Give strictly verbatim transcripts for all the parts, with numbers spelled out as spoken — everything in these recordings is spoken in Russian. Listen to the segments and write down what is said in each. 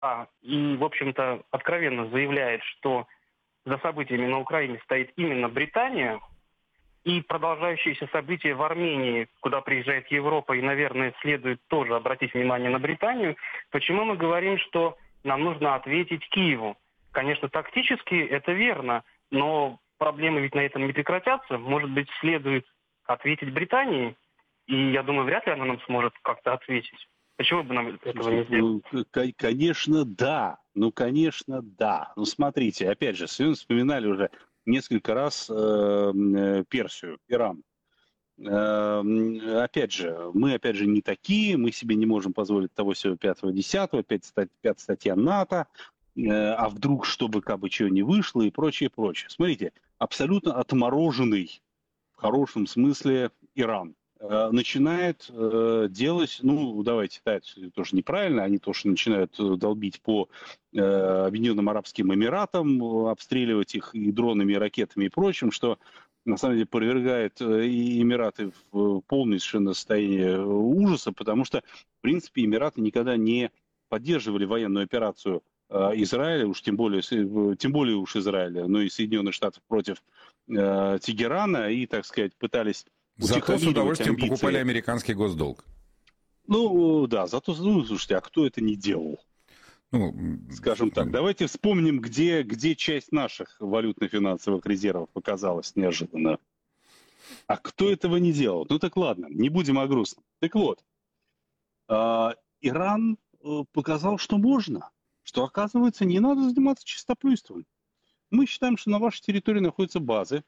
А, и, в общем-то, откровенно заявляет, что за событиями на Украине стоит именно Британия, и продолжающиеся события в Армении, куда приезжает Европа, и, наверное, следует тоже обратить внимание на Британию, почему мы говорим, что нам нужно ответить Киеву? Конечно, тактически это верно, но проблемы ведь на этом не прекратятся. Может быть, следует ответить Британии, и я думаю, вряд ли она нам сможет как-то ответить. Почему бы нам этого не сделать? Ну, конечно, да. Ну, конечно, да. Ну, смотрите, опять же, сегодня вспоминали уже несколько раз э, Персию, Иран. Э, опять же, мы, опять же, не такие, мы себе не можем позволить того всего пятого, десятого, пятая статья НАТО, э, а вдруг, чтобы как бы чего не вышло и прочее, прочее. Смотрите, абсолютно отмороженный, в хорошем смысле, Иран начинает э, делать, ну, давайте, да, это тоже неправильно, они тоже начинают долбить по э, Объединенным Арабским Эмиратам, обстреливать их и дронами, и ракетами, и прочим, что на самом деле повергает и Эмираты в полное совершенно состояние ужаса, потому что, в принципе, Эмираты никогда не поддерживали военную операцию э, Израиля, уж тем более, тем более уж Израиля, но и Соединенных Штатов против э, Тегерана, и, так сказать, пытались зато с удовольствием амбиции. Покупали американский госдолг. Ну, да, зато, ну, слушайте, а кто это не делал? Ну, скажем так, давайте вспомним, где, где часть наших валютно-финансовых резервов оказалась неожиданно. А кто этого не делал? Ну так ладно, не будем о грустном. Так вот, э, Иран показал, что можно, что, оказывается, не надо заниматься чистоплюйством. Мы считаем, что на вашей территории находятся базы,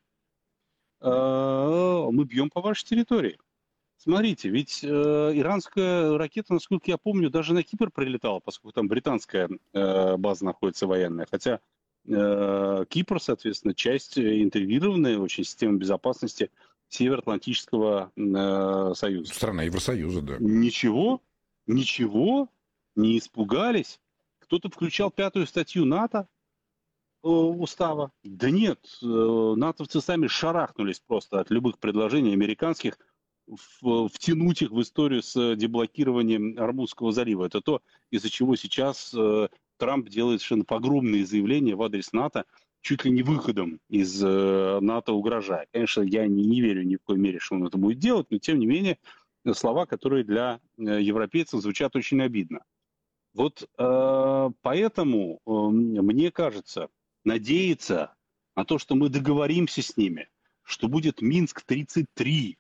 мы бьем по вашей территории. Смотрите, ведь э, иранская ракета, насколько я помню, даже на Кипр прилетала, поскольку там британская э, база находится военная. Хотя э, Кипр, соответственно, часть интегрированной очень системы безопасности Североатлантического э, Союза. Страна Евросоюза, да. Ничего, ничего, не испугались. Кто-то включал пятую статью НАТО, устава. Да нет, натовцы сами шарахнулись просто от любых предложений американских втянуть их в историю с деблокированием Ормузского залива. Это то, из-за чего сейчас Трамп делает совершенно погромные заявления в адрес НАТО, чуть ли не выходом из НАТО угрожая. Конечно, я не, не верю ни в коей мере, что он это будет делать, но тем не менее слова, которые для европейцев звучат очень обидно. Вот э, поэтому э, мне кажется, надеяться на то, что мы договоримся с ними, что будет Минск тридцать три,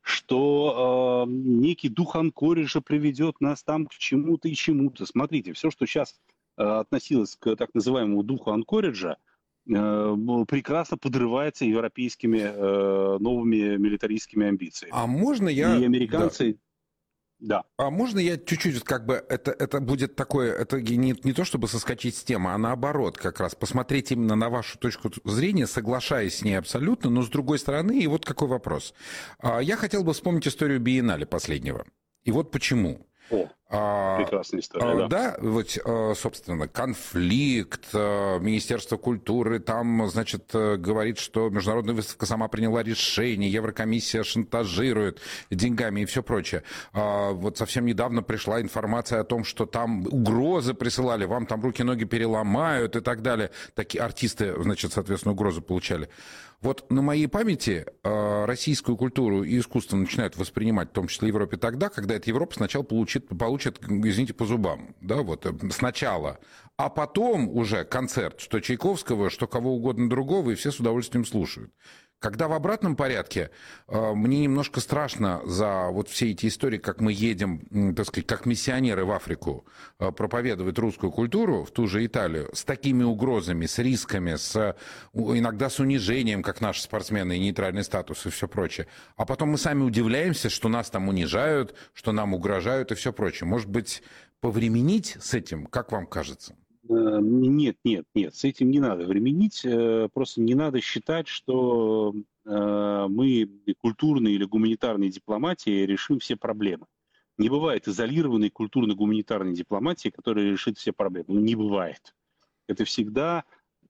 что э, некий дух Анкориджа приведет нас там к чему-то и чему-то. Смотрите, все, что сейчас э, относилось к так называемому духу Анкориджа, э, прекрасно подрывается европейскими э, новыми милитаристскими амбициями. А можно я... И американцы... Да. Да. А можно я чуть-чуть, как бы, это, это будет такое, это не, не то, чтобы соскочить с темы, а наоборот, как раз посмотреть именно на вашу точку зрения, соглашаясь с ней абсолютно, но с другой стороны, и вот какой вопрос. Я хотел бы вспомнить историю Биеннале последнего. И вот почему. О, прекрасная история, а, да. Да, вот, собственно, конфликт, Министерство культуры там, значит, говорит, что международная выставка сама приняла решение, Еврокомиссия шантажирует деньгами и все прочее. А, вот совсем недавно пришла информация о том, что там угрозы присылали, вам там руки-ноги переломают и так далее. Такие артисты, значит, соответственно, угрозы получали. Вот на моей памяти э, российскую культуру и искусство начинают воспринимать, в том числе в Европе, тогда, когда эта Европа сначала получит, получит, извините, по зубам, да, вот, сначала, а потом уже концерт, что Чайковского, что кого угодно другого, и все с удовольствием слушают. Когда в обратном порядке, мне немножко страшно за вот все эти истории, как мы едем, так сказать, как миссионеры в Африку проповедовать русскую культуру, в ту же Италию, с такими угрозами, с рисками, с, иногда с унижением, как наши спортсмены, и нейтральный статус и все прочее. А потом мы сами удивляемся, что нас там унижают, что нам угрожают и все прочее. Может быть, повременить с этим, как вам кажется? Нет, нет, нет, с этим не надо временить, просто не надо считать, что мы культурной или гуманитарной дипломатией решим все проблемы. Не бывает изолированной культурно-гуманитарной дипломатии, которая решит все проблемы. Ну, не бывает. Это всегда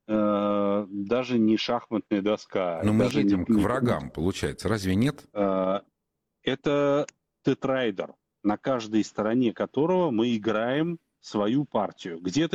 даже не шахматная доска. Но мы даже едем не, к врагам, получается, разве нет? Это тетрайдер, на каждой стороне которого мы играем свою партию. Где-то